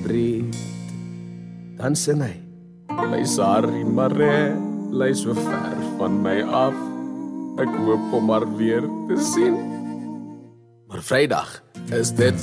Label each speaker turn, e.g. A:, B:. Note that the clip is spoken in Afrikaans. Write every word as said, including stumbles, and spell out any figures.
A: breed. Dan sing hy, my Sari Mare, lê so ver van my af. Ek hoop om haar weer te sien. Maar Vrydag is dit